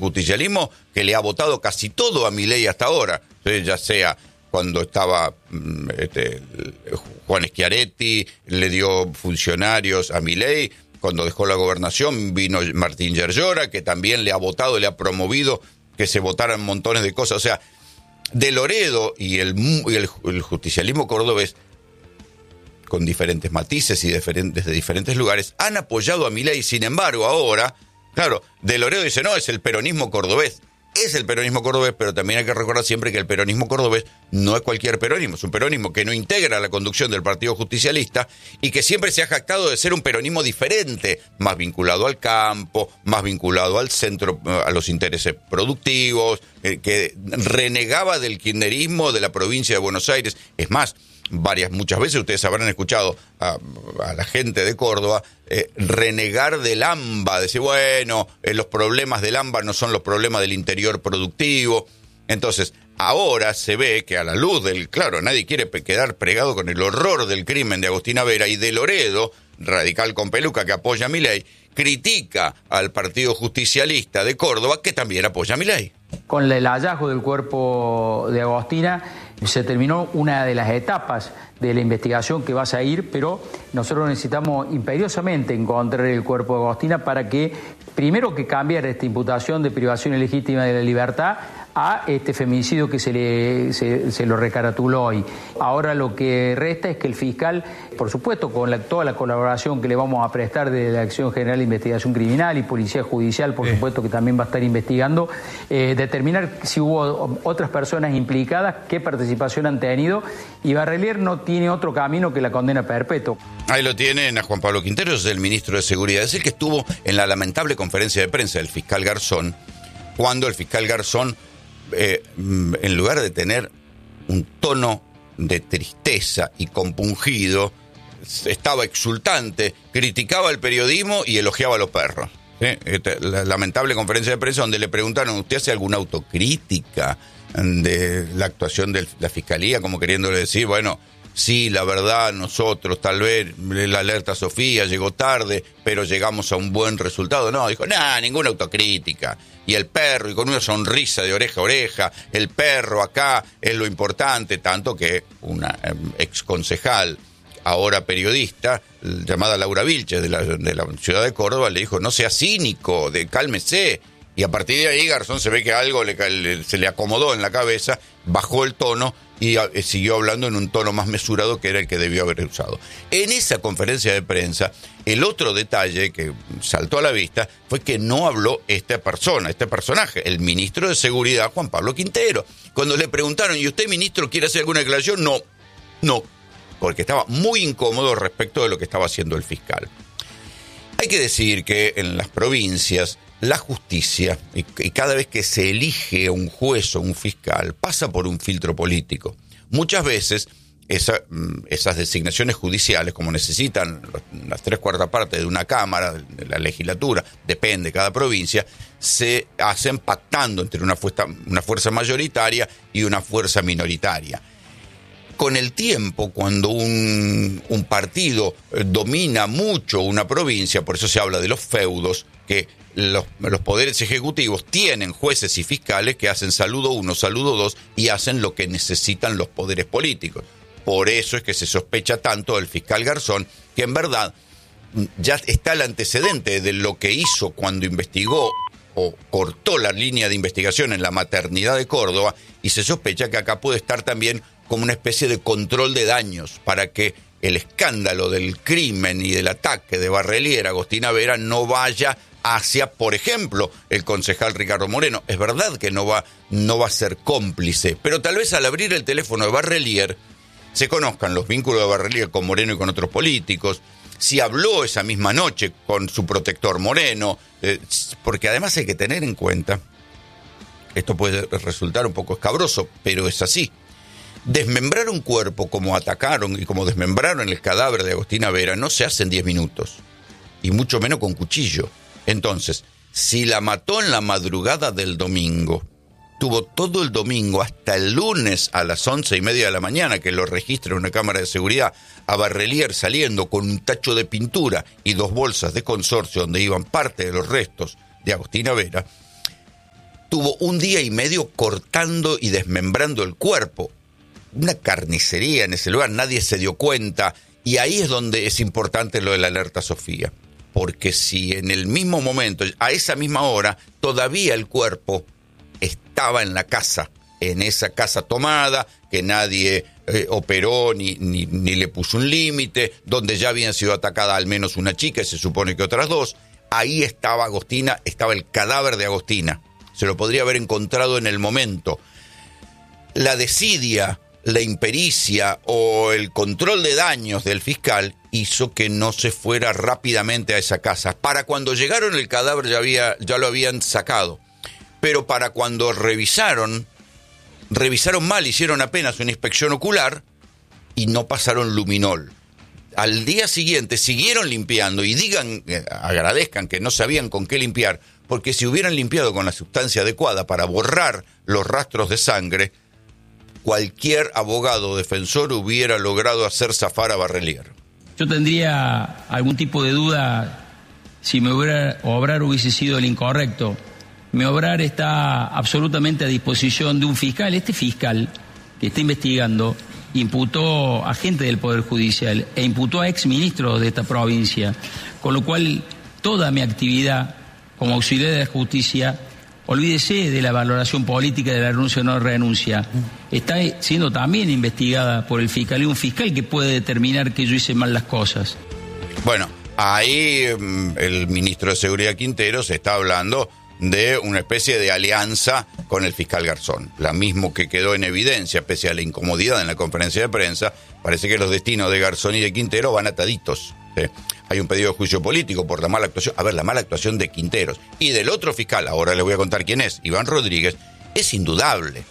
justicialismo que le ha votado casi todo a Milei hasta ahora, ya sea cuando estaba Juan Schiaretti, le dio funcionarios a Milei, cuando dejó la gobernación vino Martín Yerjora, que también le ha votado, le ha promovido que se votaran montones de cosas. O sea, de Loredo y el justicialismo cordobés, con diferentes matices y desde diferentes lugares, han apoyado a Milei. Sin embargo, ahora, claro, de Loredo dice, no, es el peronismo cordobés. Es el peronismo cordobés, pero también hay que recordar siempre que el peronismo cordobés no es cualquier peronismo, es un peronismo que no integra la conducción del Partido Justicialista y que siempre se ha jactado de ser un peronismo diferente, más vinculado al campo, más vinculado al centro, a los intereses productivos, que renegaba del kirchnerismo de la provincia de Buenos Aires. Es más, muchas veces ustedes habrán escuchado a la gente de Córdoba renegar del AMBA, decir, bueno, los problemas del AMBA no son los problemas del interior productivo. Entonces, ahora se ve que a la luz claro, nadie quiere quedar pregado con el horror del crimen de Agostina Vera, y de Loredo, radical con peluca que apoya a Milei, critica al Partido Justicialista de Córdoba, que también apoya a Milei. Con el hallazgo del cuerpo de Agostina se terminó una de las etapas de la investigación que va a seguir, pero nosotros necesitamos imperiosamente encontrar el cuerpo de Agostina para que, primero, que cambiara esta imputación de privación ilegítima de la libertad a este feminicidio que se lo recaratuló hoy. Ahora lo que resta es que el fiscal, por supuesto, con toda la colaboración que le vamos a prestar de la Dirección General de Investigación Criminal y Policía Judicial, por supuesto que también va a estar investigando, determinar si hubo otras personas implicadas, qué participación han tenido, y Barrelier no tiene otro camino que la condena perpetua. Ahí lo tienen a Juan Pablo Quinteros, el ministro de Seguridad. Es el que estuvo en la lamentable conferencia de prensa del fiscal Garzón, cuando el fiscal Garzón, en lugar de tener un tono de tristeza y compungido, estaba exultante, criticaba el periodismo y elogiaba a los perros. La lamentable conferencia de prensa donde le preguntaron, ¿usted hace alguna autocrítica de la actuación de la Fiscalía? Como queriéndole decir, bueno, sí, la verdad, nosotros tal vez la alerta Sofía llegó tarde, pero llegamos a un buen resultado. No, dijo, ninguna autocrítica. Y el perro, y con una sonrisa de oreja a oreja, el perro acá es lo importante, tanto que una exconcejal, ahora periodista, llamada Laura Vilches, de la ciudad de Córdoba, le dijo, no sea cínico, cálmese. Y a partir de ahí Garzón se ve que algo se le acomodó en la cabeza, bajó el tono y siguió hablando en un tono más mesurado, que era el que debió haber usado. En esa conferencia de prensa, el otro detalle que saltó a la vista fue que no habló este personaje, el ministro de Seguridad, Juan Pablo Quintero. Cuando le preguntaron, ¿y usted, ministro, quiere hacer alguna declaración? No, porque estaba muy incómodo respecto de lo que estaba haciendo el fiscal. Hay que decir que en las provincias, la justicia, y cada vez que se elige un juez o un fiscal, pasa por un filtro político. Muchas veces esas designaciones judiciales, como necesitan las 3/4 partes de una cámara, de la legislatura, depende de cada provincia, se hacen pactando entre una fuerza mayoritaria y una fuerza minoritaria. Con el tiempo, cuando un partido domina mucho una provincia, por eso se habla de los feudos, que los poderes ejecutivos tienen jueces y fiscales que hacen saludo 1, saludo 2 y hacen lo que necesitan los poderes políticos. Por eso es que se sospecha tanto del fiscal Garzón, que en verdad ya está el antecedente de lo que hizo cuando investigó o cortó la línea de investigación en la maternidad de Córdoba, y se sospecha que acá puede estar también como una especie de control de daños para que el escándalo del crimen y del ataque de Barrelier a Agostina Vera no vaya hacia, por ejemplo, el concejal Ricardo Moreno. Es verdad que no va a ser cómplice, pero tal vez al abrir el teléfono de Barrelier se conozcan los vínculos de Barrelier con Moreno y con otros políticos, si habló esa misma noche con su protector Moreno, porque además hay que tener en cuenta, esto puede resultar un poco escabroso, pero es así. Desmembrar un cuerpo como atacaron y como desmembraron el cadáver de Agostina Vera no se hace en 10 minutos, y mucho menos con cuchillo. Entonces, si la mató en la madrugada del domingo, tuvo todo el domingo hasta el lunes a las 11:30 de la mañana, que lo registra una cámara de seguridad, a Barrelier saliendo con un tacho de pintura y 2 bolsas de consorcio donde iban parte de los restos de Agostina Vera. estuvo un día y medio cortando y desmembrando el cuerpo. Una carnicería en ese lugar, nadie se dio cuenta. Y ahí es donde es importante lo de la alerta Sofía. Porque si en el mismo momento, a esa misma hora, todavía el cuerpo estaba en la casa, en esa casa tomada, que nadie operó ni le puso un límite, donde ya habían sido atacadas al menos una chica y se supone que otras dos, ahí estaba Agostina, estaba el cadáver de Agostina. Se lo podría haber encontrado en el momento. La desidia, la impericia o el control de daños del fiscal hizo que no se fuera rápidamente a esa casa. Para cuando llegaron el cadáver ya lo habían sacado. Pero para cuando revisaron mal, hicieron apenas una inspección ocular y no pasaron luminol. Al día siguiente siguieron limpiando y agradezcan que no sabían con qué limpiar, porque si hubieran limpiado con la sustancia adecuada para borrar los rastros de sangre, cualquier abogado o defensor hubiera logrado hacer zafar a Barrelier. Yo tendría algún tipo de duda si Obrar hubiese sido el incorrecto. Obrar está absolutamente a disposición de un fiscal. Este fiscal que está investigando imputó a gente del Poder Judicial e imputó a exministros de esta provincia, con lo cual toda mi actividad como auxiliar de la justicia, olvídese de la valoración política de la renuncia o no renuncia, está siendo también investigada por el fiscal, y un fiscal que puede determinar que yo hice mal las cosas. Bueno, ahí el ministro de Seguridad Quinteros está hablando de una especie de alianza con el fiscal Garzón, la mismo que quedó en evidencia, pese a la incomodidad en la conferencia de prensa. Parece que los destinos de Garzón y de Quintero van ataditos. Hay un pedido de juicio político por la mala actuación. A ver, la mala actuación de Quinteros y del otro fiscal, ahora les voy a contar quién es, Iván Rodríguez, es indudable.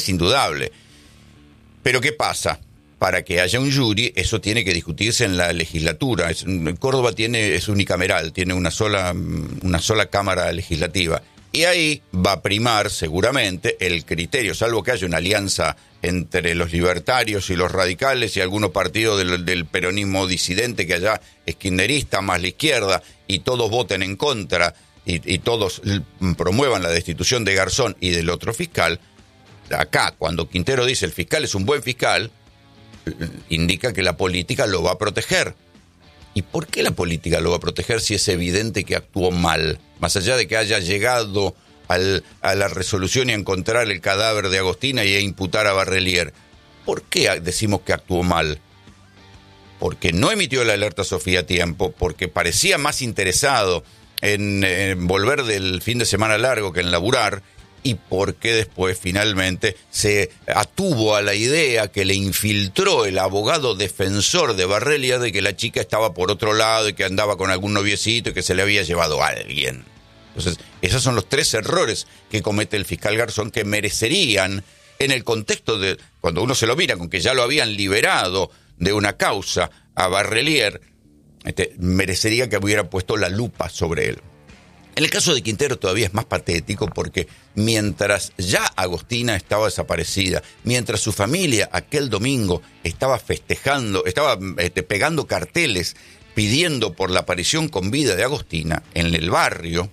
Pero ¿qué pasa? Para que haya un jury, eso tiene que discutirse en la legislatura. Córdoba es unicameral, tiene una sola cámara legislativa. Y ahí va a primar seguramente el criterio, salvo que haya una alianza entre los libertarios y los radicales y algunos partidos del peronismo disidente, que allá es kirchnerista más la izquierda, y todos voten en contra y todos promuevan la destitución de Garzón y del otro fiscal. Acá, cuando Quintero dice el fiscal es un buen fiscal, indica que la política lo va a proteger. ¿Y por qué la política lo va a proteger si es evidente que actuó mal? Más allá de que haya llegado a la resolución y a encontrar el cadáver de Agostina y a imputar a Barrelier. ¿Por qué decimos que actuó mal? Porque no emitió la alerta Sofía a tiempo, porque parecía más interesado en volver del fin de semana largo que en laburar, y porque después finalmente se atuvo a la idea que le infiltró el abogado defensor de Barrelier de que la chica estaba por otro lado y que andaba con algún noviecito y que se le había llevado a alguien. Entonces, esos son los 3 errores que comete el fiscal Garzón, que merecerían, en el contexto de cuando uno se lo mira, con que ya lo habían liberado de una causa a Barrelier, merecería que hubiera puesto la lupa sobre él. En el caso de Quintero todavía es más patético, porque mientras ya Agostina estaba desaparecida, mientras su familia aquel domingo estaba festejando, estaba pegando carteles pidiendo por la aparición con vida de Agostina en el barrio,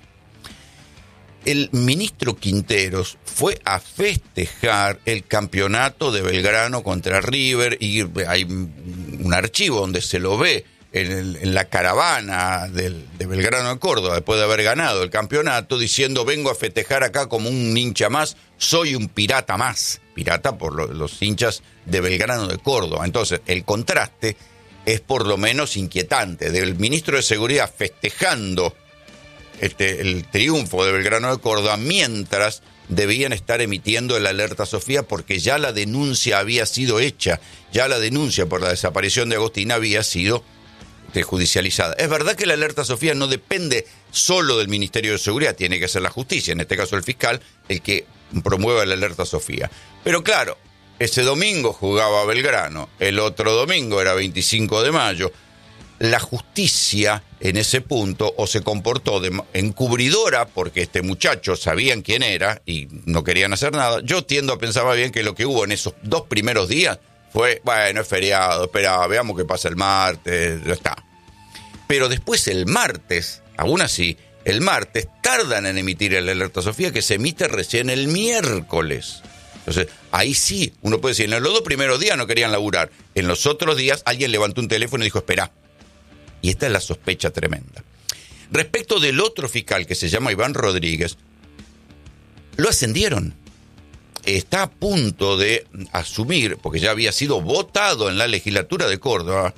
el ministro Quinteros fue a festejar el campeonato de Belgrano contra River, y hay un archivo donde se lo ve en la caravana de Belgrano de Córdoba, después de haber ganado el campeonato, diciendo: vengo a festejar acá como un hincha más, soy un pirata más. Pirata por los hinchas de Belgrano de Córdoba. Entonces, el contraste es por lo menos inquietante, del ministro de Seguridad festejando el triunfo de Belgrano de Córdoba, mientras debían estar emitiendo el alerta Sofía, porque ya la denuncia había sido hecha, ya la denuncia por la desaparición de Agostina había sido judicializada. Es verdad que la alerta Sofía no depende solo del Ministerio de Seguridad, tiene que ser la justicia, en este caso el fiscal, el que promueva la alerta Sofía. Pero claro, ese domingo jugaba Belgrano, el otro domingo era 25 de mayo, la justicia en ese punto o se comportó de encubridora, porque este muchacho sabían quién era y no querían hacer nada. Yo tiendo a pensar más bien que lo que hubo en esos 2 primeros días fue: bueno, es feriado, espera, veamos qué pasa el martes, ya está. Pero después el martes, aún así, el martes, tardan en emitir el alerta Sofía, que se emite recién el miércoles. Entonces, ahí sí, uno puede decir, en los 2 primeros días no querían laburar. En los otros días alguien levantó un teléfono y dijo, esperá. Y esta es la sospecha tremenda. Respecto del otro fiscal, que se llama Iván Rodríguez, lo ascendieron. Está a punto de asumir, porque ya había sido votado en la legislatura de Córdoba.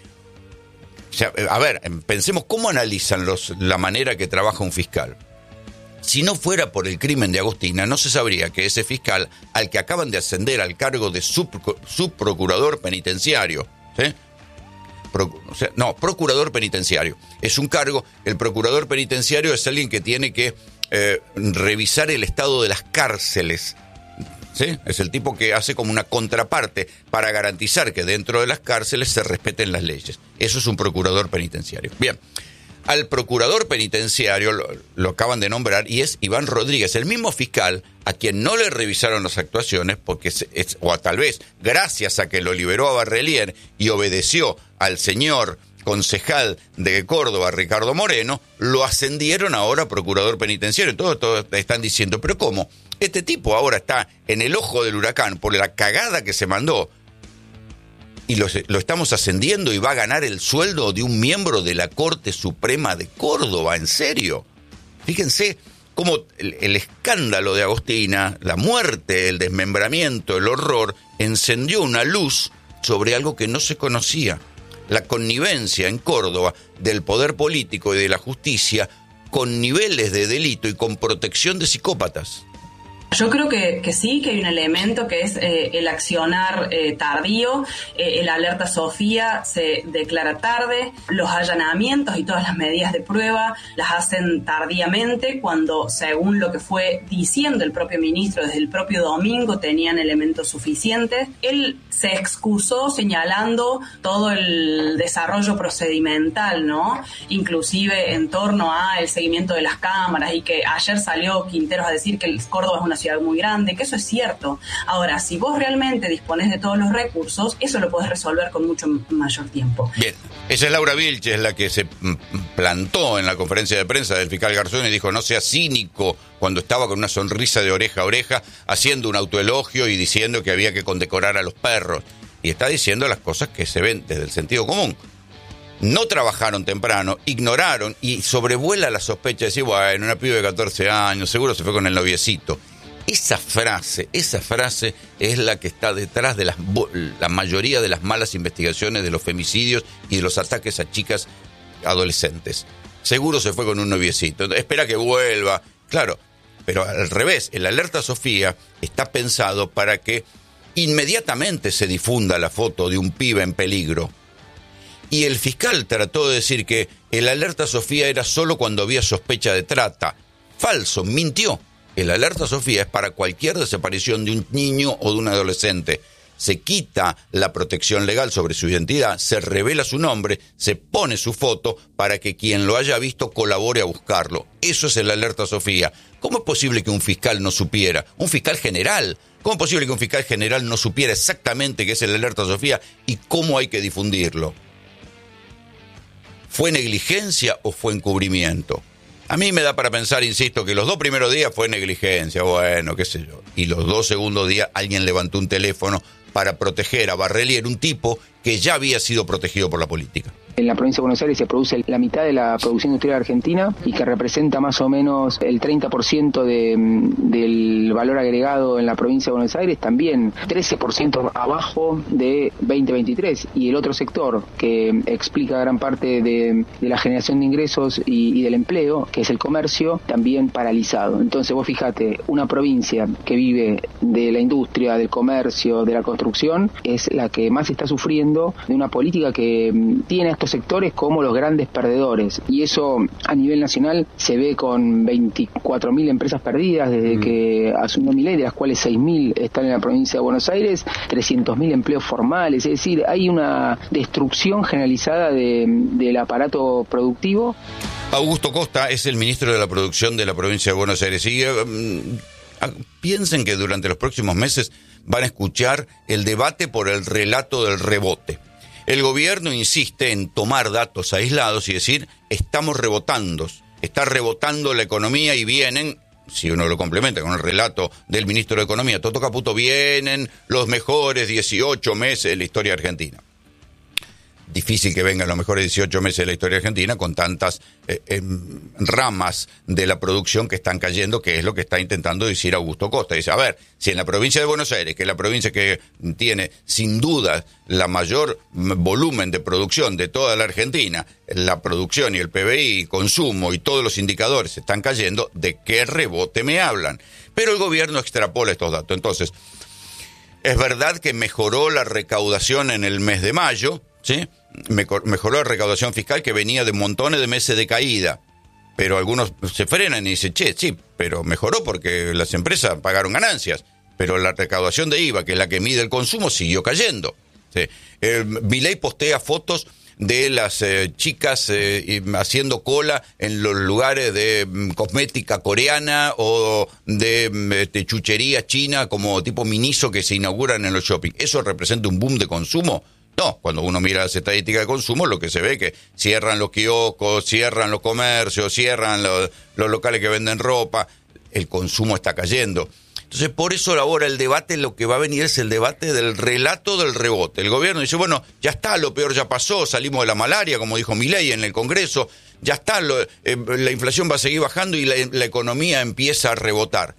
O sea, a ver, pensemos cómo analizan la manera que trabaja un fiscal. Si no fuera por el crimen de Agostina, no se sabría que ese fiscal, al que acaban de ascender al cargo de subprocurador penitenciario, ¿sí? Procurador penitenciario. Es un cargo, el procurador penitenciario es alguien que tiene que revisar el estado de las cárceles. ¿Sí? Es el tipo que hace como una contraparte para garantizar que dentro de las cárceles se respeten las leyes. Eso es un procurador penitenciario. Bien, al procurador penitenciario lo acaban de nombrar y es Iván Rodríguez, el mismo fiscal a quien no le revisaron las actuaciones, porque o tal vez gracias a que lo liberó a Barrelier y obedeció al señor concejal de Córdoba, Ricardo Moreno, lo ascendieron ahora a procurador penitenciario. Todos están diciendo, ¿pero cómo? Este tipo ahora está en el ojo del huracán por la cagada que se mandó y lo estamos ascendiendo y va a ganar el sueldo de un miembro de la Corte Suprema de Córdoba, ¿en serio? Fíjense cómo el escándalo de Agostina, la muerte, el desmembramiento, el horror, encendió una luz sobre algo que no se conocía. La connivencia en Córdoba del poder político y de la justicia con niveles de delito y con protección de psicópatas. Yo creo que sí, que hay un elemento que es el accionar tardío. El alerta Sofía se declara tarde, los allanamientos y todas las medidas de prueba las hacen tardíamente, cuando según lo que fue diciendo el propio ministro desde el propio domingo tenían elementos suficientes. Él se excusó señalando todo el desarrollo procedimental, ¿no? Inclusive en torno a el seguimiento de las cámaras, y que ayer salió Quinteros a decir que Córdoba es una ciudad muy grande, que eso es cierto. Ahora, si vos realmente disponés de todos los recursos, eso lo podés resolver con mucho mayor tiempo. Bien, esa es Laura Vilches, la que se plantó en la conferencia de prensa del fiscal Garzón y dijo, no sea cínico, cuando estaba con una sonrisa de oreja a oreja, haciendo un autoelogio y diciendo que había que condecorar a los perros. Y está diciendo las cosas que se ven desde el sentido común. No trabajaron temprano, ignoraron y sobrevuela la sospecha de decir, bueno, una piba de 14 años, seguro se fue con el noviecito. Esa frase es la que está detrás de la mayoría de las malas investigaciones de los femicidios y de los ataques a chicas adolescentes. Seguro se fue con un noviecito, espera que vuelva. Claro, pero al revés, el alerta Sofía está pensado para que inmediatamente se difunda la foto de un pibe en peligro. Y el fiscal trató de decir que el alerta Sofía era solo cuando había sospecha de trata. Falso, mintió. El alerta Sofía es para cualquier desaparición de un niño o de un adolescente. Se quita la protección legal sobre su identidad, se revela su nombre, se pone su foto para que quien lo haya visto colabore a buscarlo. Eso es el alerta Sofía. ¿Cómo es posible que un fiscal no supiera? Un fiscal general. ¿Cómo es posible que un fiscal general no supiera exactamente qué es el alerta Sofía y cómo hay que difundirlo? ¿Fue negligencia o fue encubrimiento? A mí me da para pensar, insisto, que los 2 primeros días fue negligencia, bueno, qué sé yo. Y los 2 segundos días alguien levantó un teléfono para proteger a Barrelier, un tipo que ya había sido protegido por la política. En la provincia de Buenos Aires se produce la mitad de la producción industrial argentina y que representa más o menos el 30% del valor agregado en la provincia de Buenos Aires, también 13% abajo de 2023. Y el otro sector que explica gran parte de la generación de ingresos y del empleo, que es el comercio, también paralizado. Entonces vos fíjate, una provincia que vive de la industria, del comercio, de la construcción, es la que más está sufriendo de una política que tiene estos sectores como los grandes perdedores, y eso a nivel nacional se ve con 24.000 empresas perdidas desde que asumió Milei, de las cuales 6.000 están en la provincia de Buenos Aires, 300.000 empleos formales, es decir, hay una destrucción generalizada del aparato productivo. Augusto Costa es el ministro de la Producción de la provincia de Buenos Aires y piensen que durante los próximos meses van a escuchar el debate por el relato del rebote. El gobierno insiste en tomar datos aislados y decir, estamos rebotando. está rebotando la economía y vienen, si uno lo complementa con el relato del ministro de Economía, Toto Caputo, vienen los mejores 18 meses de la historia argentina. Difícil que vengan los mejores 18 meses de la historia argentina con tantas ramas de la producción que están cayendo, que es lo que está intentando decir Augusto Costa. Dice, a ver, si en la provincia de Buenos Aires, que es la provincia que tiene sin duda la mayor volumen de producción de toda la Argentina, la producción y el PBI, consumo y todos los indicadores están cayendo, ¿de qué rebote me hablan? Pero el gobierno extrapola estos datos. Entonces, es verdad que mejoró la recaudación en el mes de mayo, ¿sí? Mejoró la recaudación fiscal que venía de montones de meses de caída, pero algunos se frenan y dicen, sí, pero mejoró porque las empresas pagaron ganancias, pero la recaudación de IVA, que es la que mide el consumo, siguió cayendo. ¿Sí? Milei postea fotos de las chicas haciendo cola en los lugares de cosmética coreana o de chuchería china como tipo Miniso que se inauguran en los shopping. ¿Eso representa un boom de consumo? No, cuando uno mira las estadísticas de consumo, lo que se ve es que cierran los kioscos, cierran los comercios, cierran los locales que venden ropa, el consumo está cayendo. Entonces, por eso ahora el debate, lo que va a venir es el debate del relato del rebote. El gobierno dice, bueno, ya está, lo peor ya pasó, salimos de la malaria, como dijo Milei en el Congreso, ya está, la inflación va a seguir bajando y la economía empieza a rebotar.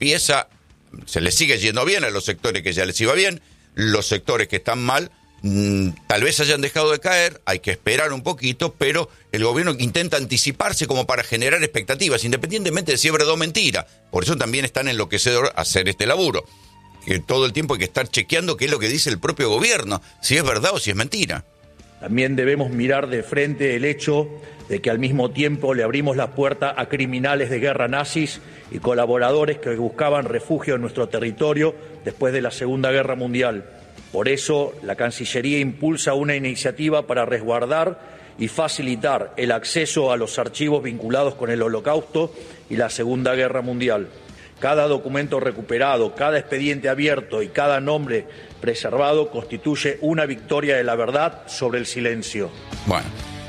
Se le sigue yendo bien a los sectores que ya les iba bien, los sectores que están mal, tal vez hayan dejado de caer, hay que esperar un poquito, pero el gobierno intenta anticiparse como para generar expectativas, independientemente de si es verdad o mentira. Por eso también es tan enloquecedor hacer este laburo, que todo el tiempo hay que estar chequeando qué es lo que dice el propio gobierno, si es verdad o si es mentira. También debemos mirar de frente el hecho de que al mismo tiempo le abrimos la puerta a criminales de guerra nazis y colaboradores que buscaban refugio en nuestro territorio después de la Segunda Guerra Mundial. Por eso, la Cancillería impulsa una iniciativa para resguardar y facilitar el acceso a los archivos vinculados con el Holocausto y la Segunda Guerra Mundial. Cada documento recuperado, cada expediente abierto y cada nombre preservado constituye una victoria de la verdad sobre el silencio. Bueno,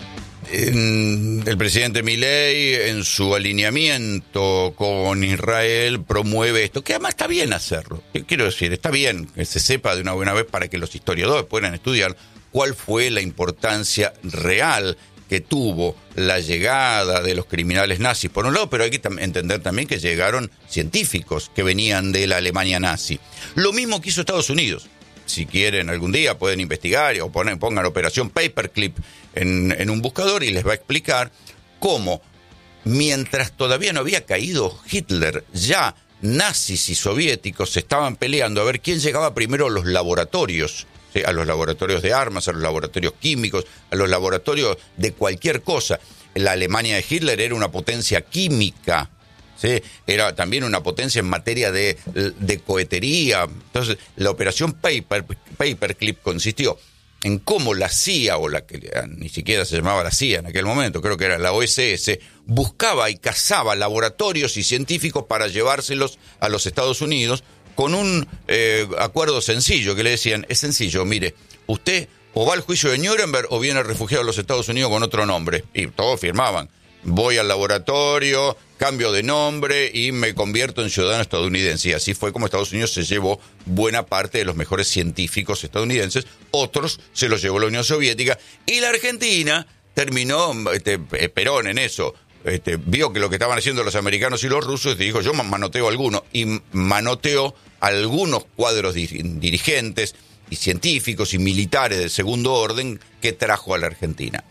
el presidente Milei, en su alineamiento con Israel, promueve esto, que además está bien hacerlo. Quiero decir, está bien que se sepa de una buena vez para que los historiadores puedan estudiar cuál fue la importancia real que tuvo la llegada de los criminales nazis, por un lado, pero hay que entender también que llegaron científicos que venían de la Alemania nazi. Lo mismo que hizo Estados Unidos. Si quieren algún día pueden investigar o pongan Operación Paperclip en un buscador y les va a explicar cómo, mientras todavía no había caído Hitler, ya nazis y soviéticos se estaban peleando a ver quién llegaba primero a los laboratorios, ¿sí? A los laboratorios de armas, a los laboratorios químicos, a los laboratorios de cualquier cosa. La Alemania de Hitler era una potencia química, ¿sí? Era también una potencia en materia de cohetería. Entonces, la operación Paperclip consistió en cómo la CIA, o la que ni siquiera se llamaba la CIA en aquel momento, creo que era la OSS, buscaba y cazaba laboratorios y científicos para llevárselos a los Estados Unidos con un acuerdo sencillo, que le decían, es sencillo, mire, usted o va al juicio de Nuremberg o viene refugiado a los Estados Unidos con otro nombre. Y todos firmaban. Voy al laboratorio, cambio de nombre y me convierto en ciudadano estadounidense. Y así fue como Estados Unidos se llevó buena parte de los mejores científicos estadounidenses. Otros se los llevó la Unión Soviética. Y la Argentina terminó, Perón en eso, vio que lo que estaban haciendo los americanos y los rusos y dijo, yo manoteo algunos. Y manoteó algunos cuadros dirigentes y científicos y militares del segundo orden que trajo a la Argentina.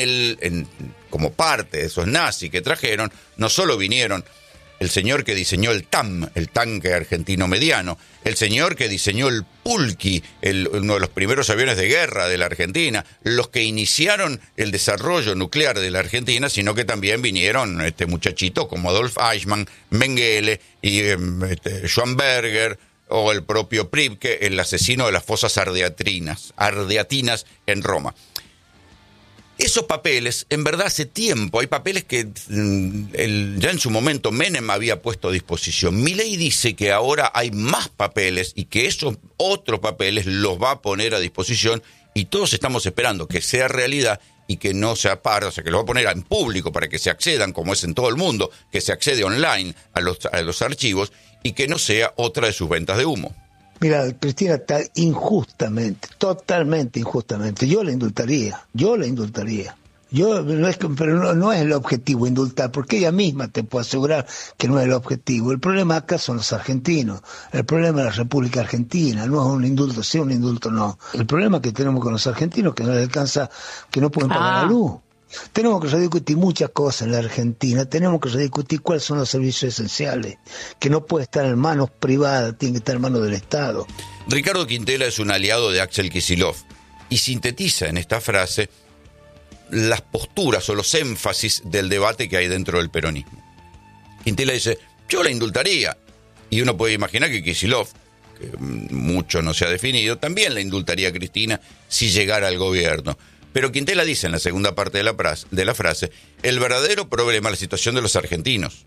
Como parte de esos nazis que trajeron, no solo vinieron el señor que diseñó el TAM, el tanque argentino mediano, el señor que diseñó el Pulqui, uno de los primeros aviones de guerra de la Argentina, los que iniciaron el desarrollo nuclear de la Argentina, sino que también vinieron muchachitos como Adolf Eichmann, Mengele y Schwanberger, o el propio Pripke, el asesino de las fosas ardeatinas en Roma. Esos papeles, en verdad hace tiempo, hay papeles que ya en su momento Menem había puesto a disposición. Milei dice que ahora hay más papeles y que esos otros papeles los va a poner a disposición y todos estamos esperando que sea realidad y que no sea o sea, que lo va a poner en público para que se accedan, como es en todo el mundo, que se accede online a los archivos, y que no sea otra de sus ventas de humo. Mira, Cristina está injustamente, totalmente injustamente. Yo la indultaría. Pero no es el objetivo indultar, porque ella misma te puede asegurar que no es el objetivo. El problema acá son los argentinos, el problema de la República Argentina, no es un indulto, sí, un indulto no. El problema que tenemos con los argentinos que no les alcanza, que no pueden pagar la luz. Tenemos que rediscutir muchas cosas en la Argentina, tenemos que rediscutir cuáles son los servicios esenciales, que no puede estar en manos privadas, tiene que estar en manos del Estado. Ricardo Quintela es un aliado de Axel Kicillof y sintetiza en esta frase las posturas o los énfasis del debate que hay dentro del peronismo. Quintela dice, yo la indultaría, y uno puede imaginar que Kicillof, que mucho no se ha definido, también la indultaría a Cristina si llegara al gobierno. Pero Quintela dice en la segunda parte de la frase, el verdadero problema es la situación de los argentinos.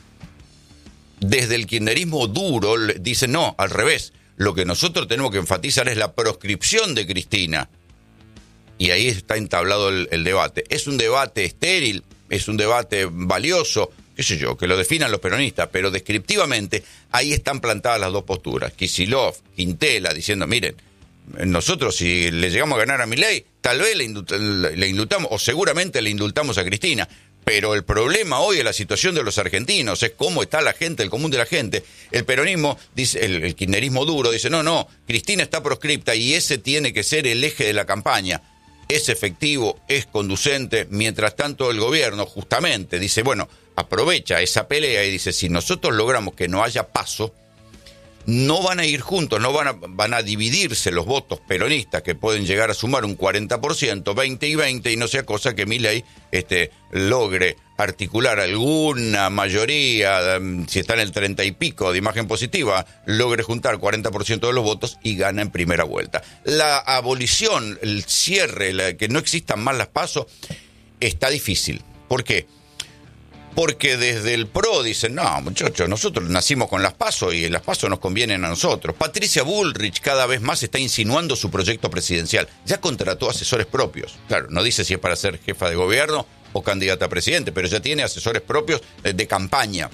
Desde el kirchnerismo duro dice, no, al revés, lo que nosotros tenemos que enfatizar es la proscripción de Cristina. Y ahí está entablado el debate. Es un debate estéril, es un debate valioso, qué sé yo, que lo definan los peronistas, pero descriptivamente ahí están plantadas las dos posturas. Kicillof, Quintela, diciendo, miren, nosotros si le llegamos a ganar a Milei, tal vez le indultamos, o seguramente le indultamos a Cristina, pero el problema hoy es la situación de los argentinos, es cómo está la gente, el común de la gente. El peronismo, dice, el kirchnerismo duro, dice, no, Cristina está proscripta y ese tiene que ser el eje de la campaña. Es efectivo, es conducente, mientras tanto el gobierno justamente dice, bueno, aprovecha esa pelea y dice, si nosotros logramos que no haya paso, no van a ir juntos, no van a dividirse los votos peronistas que pueden llegar a sumar un 40%, 20 y 20, y no sea cosa que Milei logre articular alguna mayoría, si está en el 30 y pico de imagen positiva, logre juntar 40% de los votos y gana en primera vuelta. La abolición, el cierre, que no existan más las PASO, está difícil. ¿Por qué? Porque desde el PRO dicen, no, muchachos, nosotros nacimos con las PASO y las PASO nos convienen a nosotros. Patricia Bullrich cada vez más está insinuando su proyecto presidencial. Ya contrató asesores propios. Claro, no dice si es para ser jefa de gobierno o candidata a presidente, pero ya tiene asesores propios de campaña.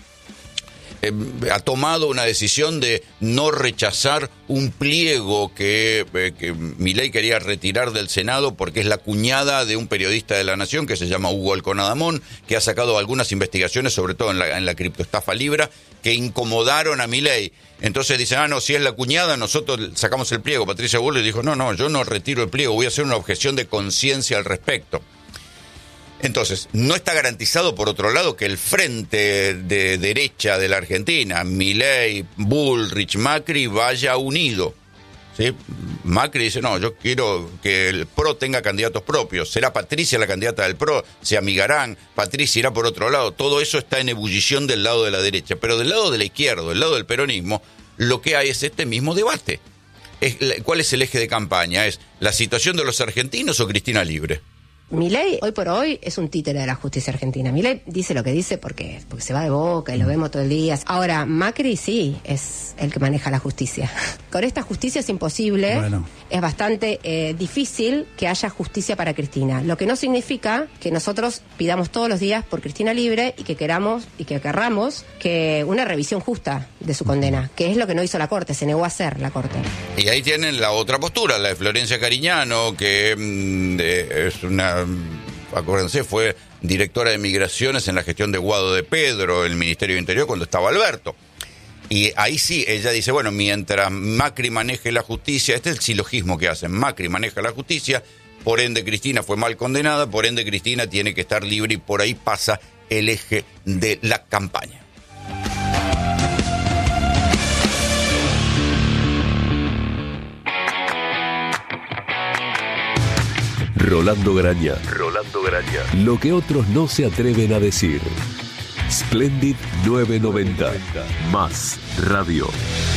Ha tomado una decisión de no rechazar un pliego que Milei quería retirar del Senado porque es la cuñada de un periodista de La Nación que se llama Hugo Alconadamón, que ha sacado algunas investigaciones, sobre todo en la criptoestafa Libra, que incomodaron a Milei. Entonces dicen, no, si es la cuñada, nosotros sacamos el pliego. Patricia Bullrich dijo, no, yo no retiro el pliego, voy a hacer una objeción de conciencia al respecto. Entonces, no está garantizado, por otro lado, que el frente de derecha de la Argentina, Milei, Bullrich, Macri, vaya unido. ¿Sí? Macri dice, no, yo quiero que el PRO tenga candidatos propios. Será Patricia la candidata del PRO, se amigarán, Patricia irá por otro lado. Todo eso está en ebullición del lado de la derecha. Pero del lado de la izquierda, del lado del peronismo, lo que hay es este mismo debate. ¿Cuál es el eje de campaña? ¿Es la situación de los argentinos o Cristina libre? Milei, hoy por hoy, es un títere de la justicia argentina. Milei dice lo que dice porque se va de boca y lo vemos todo el día. Ahora, Macri sí es el que maneja la justicia. Con esta justicia es imposible, es bastante difícil que haya justicia para Cristina. Lo que no significa que nosotros pidamos todos los días por Cristina libre y que querramos y que querramos que una revisión justa de su condena, que es lo que no hizo la Corte, se negó a hacer la Corte. Y ahí tienen la otra postura, la de Florencia Cariñano, que es acuérdense, fue directora de Migraciones en la gestión de Guado de Pedro, el Ministerio de Interior, cuando estaba Alberto. Y ahí sí, ella dice, bueno, mientras Macri maneje la justicia, este es el silogismo que hacen, Macri maneja la justicia, por ende Cristina fue mal condenada, por ende Cristina tiene que estar libre, y por ahí pasa el eje de la campaña. Rolando Graña. Lo que otros no se atreven a decir. Splendid 990. Más radio.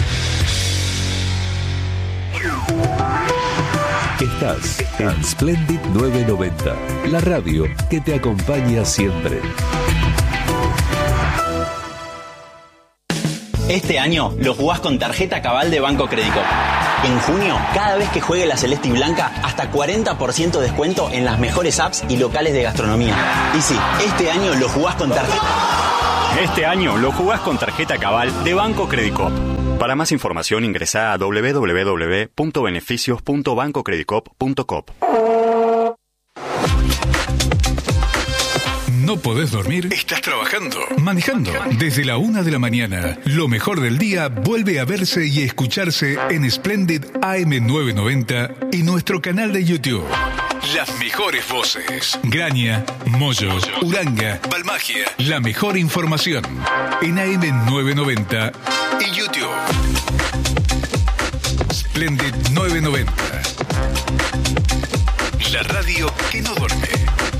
Estás en Splendid 990. La radio que te acompaña siempre. Este año lo jugás con tarjeta Cabal de Banco Credicop. En junio, cada vez que juegue la Celeste y Blanca, hasta 40% de descuento en las mejores apps y locales de gastronomía. Y sí, este año lo jugás con tarjeta. Este año lo jugás con tarjeta Cabal de Banco Credicop. Para más información ingresá a www.beneficios.bancocredicop.com. ¿No podés dormir? ¿Estás trabajando? ¿Manejando? Desde la 1 de la mañana, lo mejor del día vuelve a verse y escucharse en Splendid AM990 y nuestro canal de YouTube. Las mejores voces. Graña, Moyo, Uranga, Balmagia. La mejor información en AM990 y YouTube. Splendid 990. La radio que no duerme.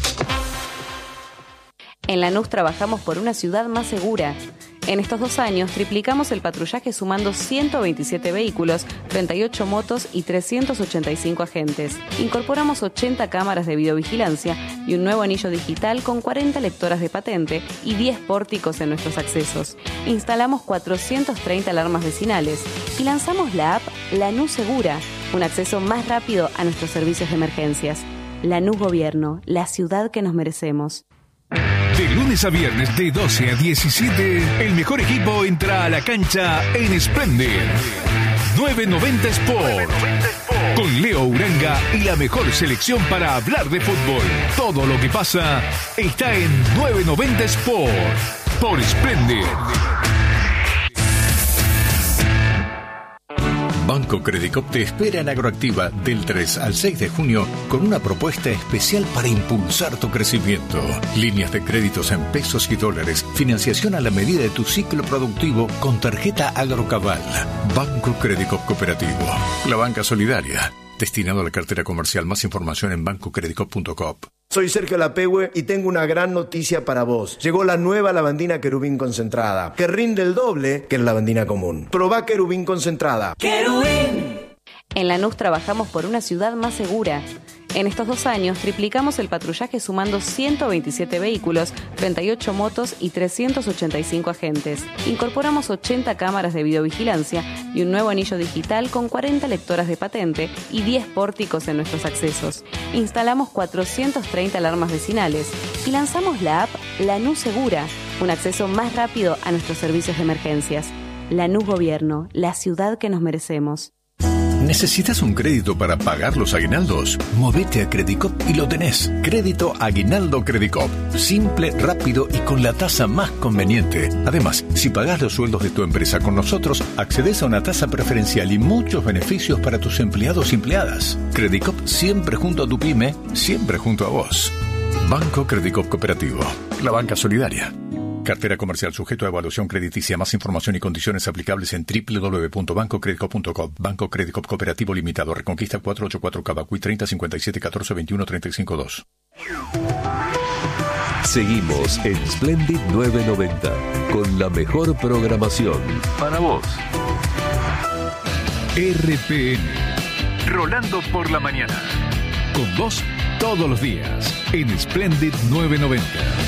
En Lanús trabajamos por una ciudad más segura. En estos 2 años triplicamos el patrullaje sumando 127 vehículos, 38 motos y 385 agentes. Incorporamos 80 cámaras de videovigilancia y un nuevo anillo digital con 40 lectoras de patente y 10 pórticos en nuestros accesos. Instalamos 430 alarmas vecinales y lanzamos la app Lanús Segura, un acceso más rápido a nuestros servicios de emergencias. Lanús Gobierno, la ciudad que nos merecemos. De lunes a viernes de 12 a 17, el mejor equipo entra a la cancha en Splendid 990 Sport. Con Leo Uranga y la mejor selección para hablar de fútbol. Todo lo que pasa está en 990 Sport por Splendid. Banco Credicop te espera en Agroactiva del 3 al 6 de junio con una propuesta especial para impulsar tu crecimiento. Líneas de créditos en pesos y dólares, financiación a la medida de tu ciclo productivo con tarjeta Agrocabal. Banco Credicop Cooperativo, la banca solidaria, destinado a la cartera comercial. Más información en bancocredicop.com. Soy Sergio Lapehue y tengo una gran noticia para vos. Llegó la nueva lavandina Querubín concentrada, que rinde el doble que la lavandina común. Probá Querubín concentrada. ¡Querubín! En Lanús trabajamos por una ciudad más segura. En estos 2 años triplicamos el patrullaje sumando 127 vehículos, 38 motos y 385 agentes. Incorporamos 80 cámaras de videovigilancia y un nuevo anillo digital con 40 lectoras de patente y 10 pórticos en nuestros accesos. Instalamos 430 alarmas vecinales y lanzamos la app Lanús Segura, un acceso más rápido a nuestros servicios de emergencias. Lanús Gobierno, la ciudad que nos merecemos. ¿Necesitas un crédito para pagar los aguinaldos? Movete a Credicop y lo tenés. Crédito Aguinaldo Credicop. Simple, rápido y con la tasa más conveniente. Además, si pagás los sueldos de tu empresa con nosotros, accedes a una tasa preferencial y muchos beneficios para tus empleados y empleadas. Credicop siempre junto a tu pyme, siempre junto a vos. Banco Credicop Cooperativo. La banca solidaria. Cartera comercial sujeto a evaluación crediticia. Más información y condiciones aplicables en www.bancocredicop.com. Banco Credicop Cooperativo Limitado. Reconquista 484 Cavacuy 30 57 14 21 35 2. Seguimos en Splendid 990 con la mejor programación para vos. RPN. Rolando por la mañana. Con vos todos los días en Splendid 990.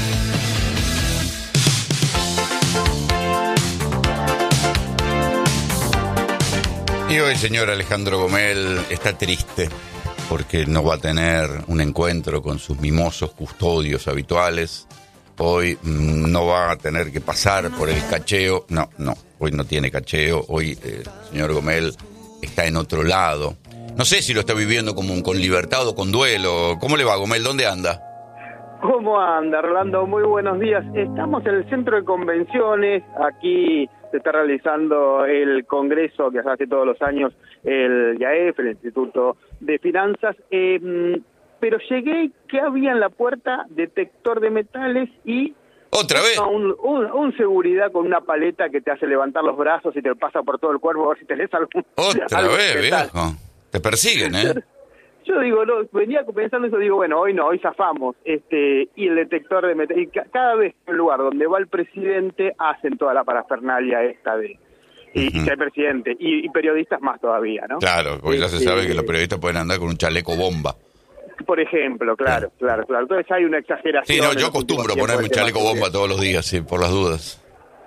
Y hoy el señor Alejandro Gomel está triste porque no va a tener un encuentro con sus mimosos custodios habituales. Hoy no va a tener que pasar por el cacheo. No, hoy no tiene cacheo. Hoy el señor Gomel está en otro lado. No sé si lo está viviendo como con libertad o con duelo. ¿Cómo le va, Gomel? ¿Dónde anda? ¿Cómo anda, Rolando? Muy buenos días. Estamos en el centro de convenciones. Aquí se está realizando el congreso que se hace todos los años, el IAEF, el Instituto de Finanzas. Pero llegué, ¿qué había en la puerta? Detector de metales y... ¿Otra vez? Un seguridad con una paleta que te hace levantar los brazos y te pasa por todo el cuerpo a ver si tenés algún... ¿Otra vez, viejo? Te persiguen, ¿eh? Yo digo, no, venía pensando eso, digo, bueno, hoy no, hoy zafamos, y el detector de metales, y cada vez en el lugar donde va el presidente hacen toda la parafernalia esta de, y que hay presidente, y periodistas más todavía, ¿no? Claro, porque ya se sabe que los periodistas pueden andar con un chaleco bomba. Por ejemplo, claro. Entonces hay una exageración. Sí, no, yo acostumbro ponerme un chaleco bomba todos los días, sí, por las dudas.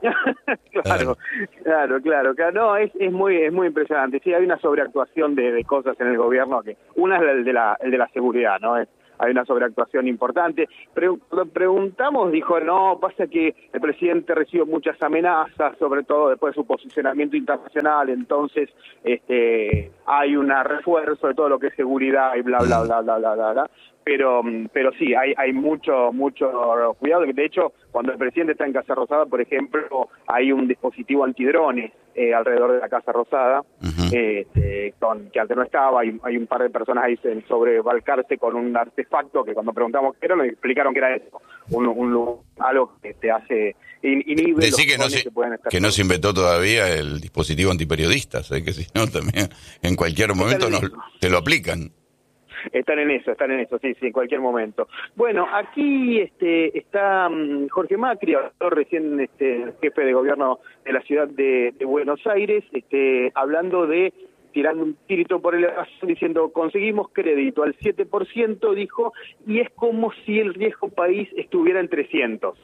Claro. No, es muy impresionante. Sí, hay una sobreactuación de cosas en el gobierno. Que una es el de la seguridad, ¿no? Hay una sobreactuación importante. Preguntamos, dijo, no, pasa que el presidente recibe muchas amenazas, sobre todo después de su posicionamiento internacional, entonces hay un refuerzo de todo lo que es seguridad y bla. Pero sí, hay mucho cuidado. De hecho, cuando el presidente está en Casa Rosada, por ejemplo, hay un dispositivo antidrones alrededor de la Casa Rosada, que antes no estaba. Hay un par de personas ahí sobrevalcarse con un artefacto que cuando preguntamos qué era, nos explicaron que era eso, algo que te hace inhibe. Decir que no se inventó todavía el dispositivo antiperiodista, que si no también en cualquier momento te lo aplican. Están en eso, sí, en cualquier momento. Bueno, aquí está Jorge Macri, recién jefe de gobierno de la ciudad de Buenos Aires, hablando de, tirando un tirito por el asunto, diciendo, conseguimos crédito al 7%, dijo, y es como si el riesgo país estuviera en 300.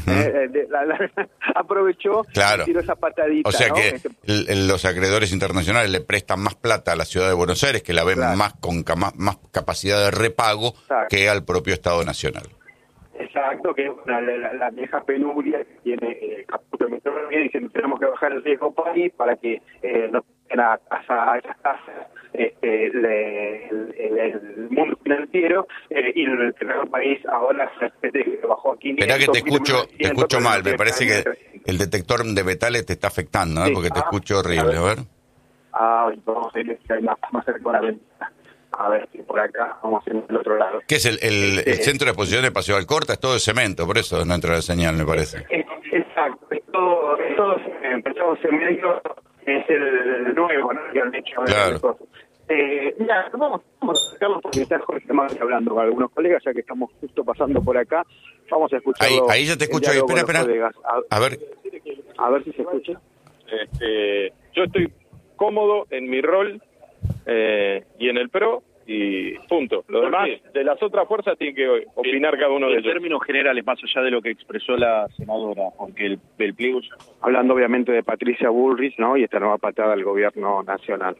Aprovechó, claro, tiró esa patadita. O sea, ¿no? que los acreedores internacionales le prestan más plata a la ciudad de Buenos Aires, que la ven más con más capacidad de repago que al propio Estado Nacional. Exacto, que es la vieja penuria que tiene Caputo de Metronomía, diciendo tenemos que bajar el riesgo país para que no tengan a esas tasas el mundo financiero, y el país ahora se bajó a 500. Esperá que te escucho mal, me parece que el detector de metales te está afectando, ¿no? Porque te escucho horrible, a ver. Vamos a ver si hay más cerca de la ventana. A ver si por acá vamos a ir del otro lado. ¿Qué es el centro de exposición de Paseo Alcorta? Es todo de cemento, por eso no entra la señal, me parece. Exacto, es todo cemento, es el nuevo, ¿no? Que han hecho. Claro. Mira, vamos a sacarlo porque está Jorge Macri hablando con algunos colegas, ya que estamos justo pasando por acá. Vamos a escucharlo. Ahí ya te escucho. Espera. A ver si se escucha. Yo estoy cómodo en mi rol y en el PRO y punto. Lo demás, de las otras fuerzas tienen que opinar cada uno de ellos. En términos generales, más allá de lo que expresó la senadora, porque el pliego... Hablando obviamente de Patricia Bullrich, ¿no? Y esta nueva patada al gobierno nacional.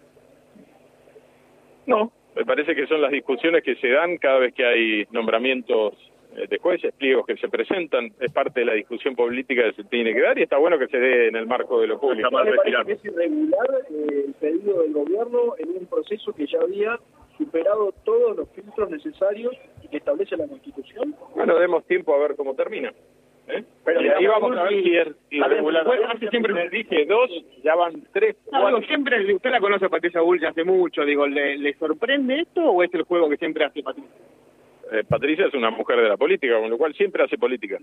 No, me parece que son las discusiones que se dan cada vez que hay nombramientos de jueces, pliegos que se presentan, es parte de la discusión política que se tiene que dar y está bueno que se dé en el marco de lo público. Me parece que es irregular el pedido del gobierno en un proceso que ya había superado todos los filtros necesarios y que establece la Constitución. Bueno, demos tiempo a ver cómo termina. Pero y ahí vamos a ver si es irregular. Siempre les dije 2, ya van 3, 4. Siempre, usted la conoce a Patricia Bullrich hace mucho, digo, ¿le sorprende esto o es el juego que siempre hace Patricia? Patricia es una mujer de la política, con lo cual siempre hace política.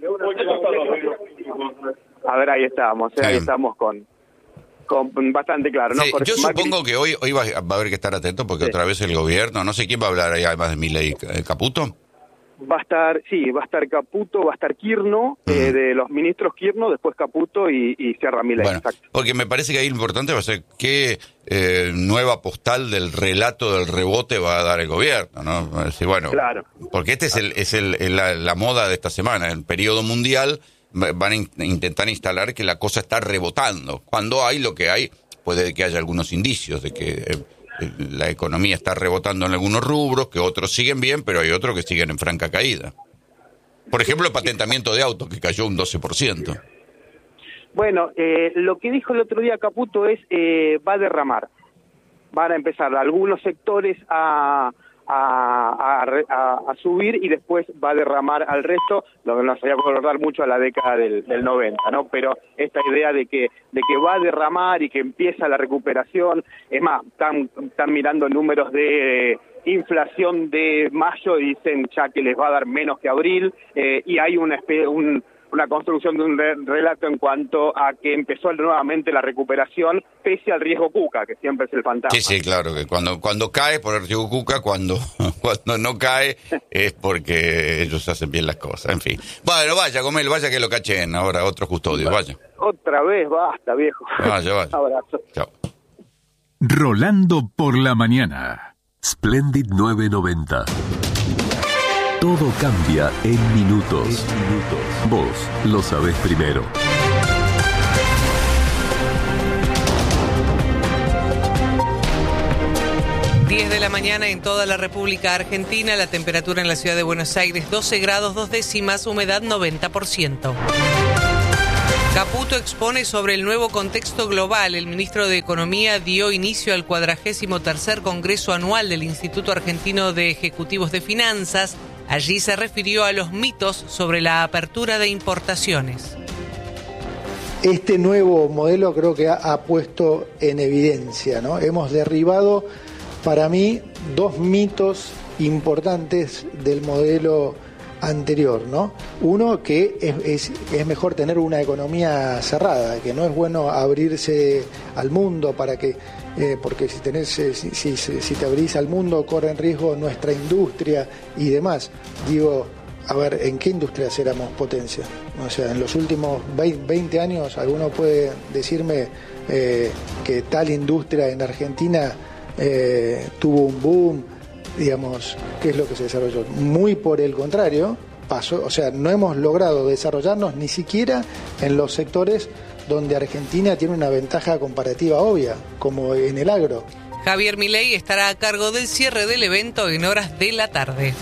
A ver, ahí estamos, ahí estamos con bastante claro, ¿no? Sí, yo supongo que hoy va a haber que estar atento porque otra vez el gobierno, no sé quién va a hablar ahí además de Milei, ¿Caputo? Va a estar Caputo, va a estar Kirchner, de los ministros Kirchner, después Caputo y cierra Milei. Bueno, porque me parece que ahí lo importante va a ser qué nueva postal del relato del rebote va a dar el gobierno, ¿no? Decir, bueno, claro. Porque es la moda de esta semana, el periodo mundial, van a intentar instalar que la cosa está rebotando. Cuando hay lo que hay, puede que haya algunos indicios de que la economía está rebotando en algunos rubros, que otros siguen bien, pero hay otros que siguen en franca caída. Por ejemplo, el patentamiento de autos, que cayó un 12%. Bueno, lo que dijo el otro día Caputo es, va a derramar. Van a empezar algunos sectores a subir y después va a derramar al resto, lo que nos hacía acordar mucho a la década del 90, ¿no? Pero esta idea de que va a derramar y que empieza la recuperación, es más, están mirando números de inflación de mayo y dicen ya que les va a dar menos que abril, y hay una construcción de un relato en cuanto a que empezó nuevamente la recuperación pese al riesgo Cuca, que siempre es el fantasma. Sí, claro, que cuando cae por el riesgo Cuca, cuando no cae es porque ellos hacen bien las cosas, en fin. Bueno, vaya, Gomel, vaya que lo cachen ahora, otro custodio, vaya. Otra vez, basta, viejo. Vaya. Abrazo. Chao. Rolando por la mañana. Splendid 990. Todo cambia en minutos. Vos lo sabés primero. de la mañana en toda la República Argentina. La temperatura en la ciudad de Buenos Aires 12 grados 2 décimas, humedad 90%. Caputo expone sobre el nuevo contexto global. El ministro de Economía dio inicio al 43º Congreso Anual del Instituto Argentino de Ejecutivos de Finanzas. Allí se refirió a los mitos sobre la apertura de importaciones. Este nuevo modelo creo que ha puesto en evidencia, ¿no? Hemos derribado, para mí, 2 mitos importantes del modelo anterior, ¿no? Uno, que es mejor tener una economía cerrada, que no es bueno abrirse al mundo para que porque si te abrís al mundo corre en riesgo nuestra industria y demás. Digo, a ver, ¿en qué industrias éramos potencia? O sea, en los últimos 20 años, ¿alguno puede decirme que tal industria en Argentina tuvo un boom? Digamos, ¿qué es lo que se desarrolló? Muy por el contrario, pasó, o sea, no hemos logrado desarrollarnos ni siquiera en los sectores donde Argentina tiene una ventaja comparativa obvia, como en el agro. Javier Milei estará a cargo del cierre del evento en horas de la tarde.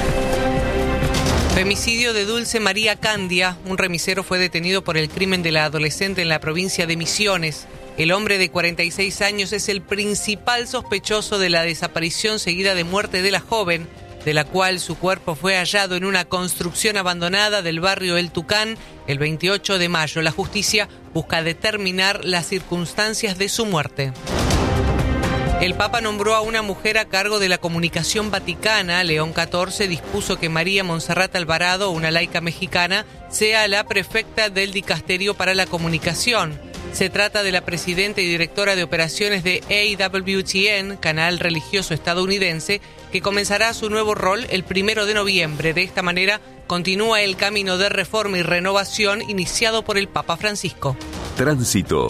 Femicidio de Dulce María Candia. Un remisero fue detenido por el crimen de la adolescente en la provincia de Misiones. El hombre de 46 años es el principal sospechoso de la desaparición seguida de muerte de la joven, de la cual su cuerpo fue hallado en una construcción abandonada del barrio El Tucán el 28 de mayo. La justicia busca determinar las circunstancias de su muerte. El Papa nombró a una mujer a cargo de la comunicación vaticana. León XIV dispuso que María Monserrat Alvarado, una laica mexicana, sea la prefecta del dicasterio para la comunicación. Se trata de la presidenta y directora de operaciones de AWTN, canal religioso estadounidense, que comenzará su nuevo rol el 1 de noviembre. De esta manera, continúa el camino de reforma y renovación iniciado por el Papa Francisco. Tránsito.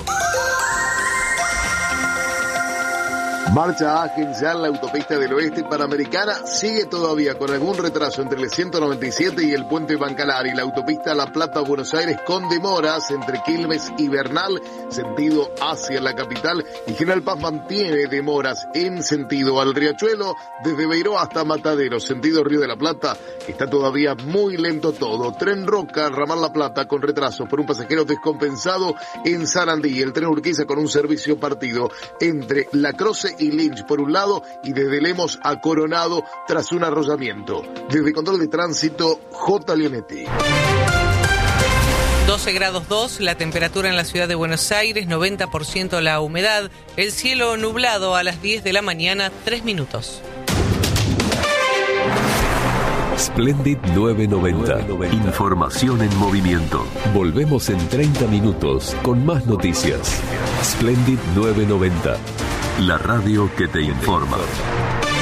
Marcha ágil ya en la autopista del Oeste Panamericana sigue todavía con algún retraso entre el 197 y el Puente Bancalar y la autopista La Plata-Buenos Aires con demoras entre Quilmes y Bernal, sentido hacia la capital, y General Paz mantiene demoras en sentido al Riachuelo, desde Beiró hasta Matadero, sentido Río de la Plata, está todavía muy lento todo. Tren Roca, Ramal La Plata con retrasos por un pasajero descompensado en Sarandí, el tren Urquiza con un servicio partido entre La Croce y Lynch por un lado y desde Lemos a Coronado tras un arrollamiento. Desde Control de Tránsito, J. Leonetti. 12 grados 2, la temperatura en la ciudad de Buenos Aires, 90% la humedad, el cielo nublado a las 10 de la mañana, 3 minutos. Splendid 990. Información en movimiento. Volvemos en 30 minutos con más noticias. Splendid 990. La radio que te informa.